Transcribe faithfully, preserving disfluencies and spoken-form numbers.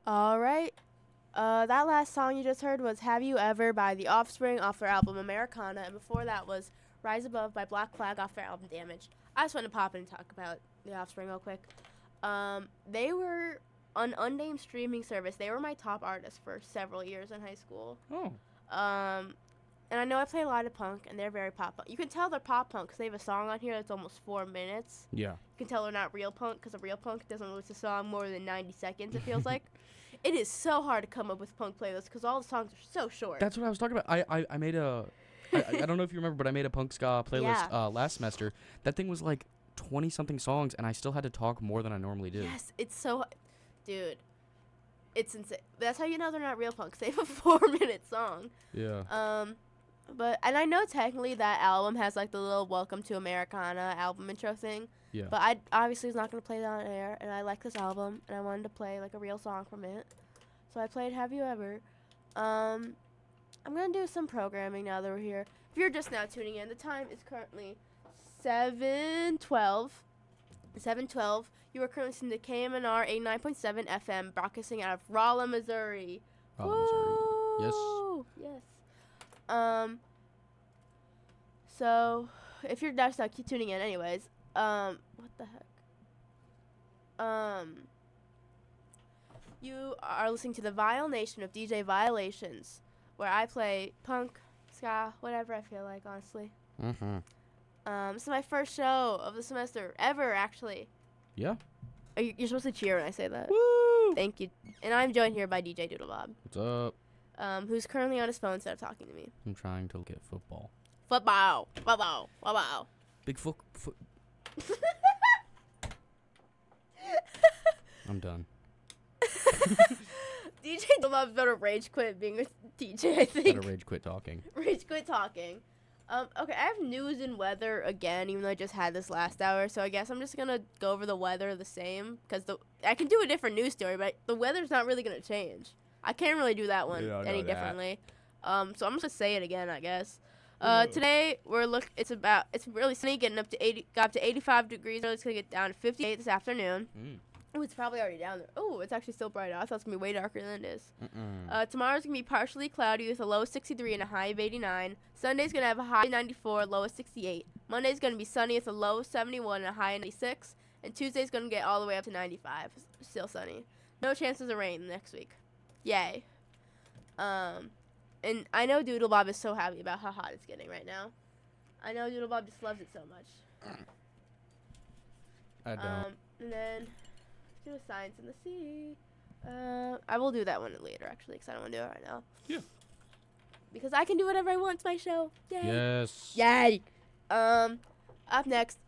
All right. Uh, that last song you just heard was "Have You Ever" by The Offspring off their album Americana, and before that was "Rise Above" by Black Flag off their album Damage. I just want to pop in and talk about The Offspring real quick. Um, they were on unnamed streaming service. They were my top artist for several years in high school. Oh. Um, and I know I play a lot of punk, and they're very pop punk. You can tell they're pop punk because they have a song on here that's almost four minutes. Yeah. You can tell they're not real punk because a real punk doesn't release a song more than ninety seconds, it feels like. It is so hard to come up with punk playlists because all the songs are so short. That's what I was talking about. I, I, I made a, I, I don't know if you remember, but I made a punk ska playlist Yeah. uh, last semester. That thing was like twenty something songs, and I still had to talk more than I normally do. Yes, it's so, dude, it's insane. That's how you know they're not real punks. They have a four minute song. Yeah. Um, but and I know technically that album has like the little "Welcome to Americana" album intro thing. Yeah. But I obviously was not gonna play that on air, and I like this album, and I wanted to play like a real song from it, so I played "Have You Ever." Um, I'm gonna do some programming now that we're here. If you're just now tuning in, the time is currently seven twelve. seven twelve. You are currently listening to K M N R eighty-nine point seven F M, broadcasting out of Rolla, Missouri. Rolla, Missouri. Yes. Woo! Yes. Um. So, if you're just now keep tuning in, anyways. Um. What the heck? Um. You are listening to the Vile Nation of D J Violations, where I play punk, ska, whatever I feel like, honestly. Mm-hmm. Um, this is my first show of the semester ever, actually. Yeah. Are you, you're supposed to cheer when I say that. Woo! Thank you. And I'm joined here by D J Doodle Bob, What's up? um, who's currently on his phone instead of talking to me. I'm trying to look at football. Football, football, football. Big foot. Fo- I'm done. D J Doodle Bob's better rage quit being a D J, I think. Better rage quit talking. Rage quit talking. Um, okay, I have news and weather again, even though I just had this last hour. So I guess I'm just gonna go over the weather the same, because the I can do a different news story, but the weather's not really gonna change. I can't really do that one Yeah, I know any that. differently. Um, so I'm just gonna say it again, I guess. Uh, today we're look. It's about. It's really sunny, getting up to eighty. Got up to eighty-five degrees. It's gonna get down to fifty-eight this afternoon. Mm. Oh, it's probably already down there. Oh, it's actually still bright out. I thought it was gonna be way darker than it is. Mm-mm. Uh, tomorrow's gonna be partially cloudy with a low of sixty-three and a high of eighty-nine. Sunday's gonna have a high of ninety-four, low of sixty-eight. Monday's gonna be sunny with a low of seventy-one and a high of ninety-six. And Tuesday's gonna get all the way up to ninety-five. S- Still sunny. No chances of rain next week. Yay. Um, and I know Doodle Bob is so happy about how hot it's getting right now. I know Doodle Bob just loves it so much. I don't. Um, and then do a science in the sea. Uh, I will do that one later, actually, because I don't want to do it right now. Yeah. Because I can do whatever I want. It's my show. Yay. Yes. Yay. Um, up next,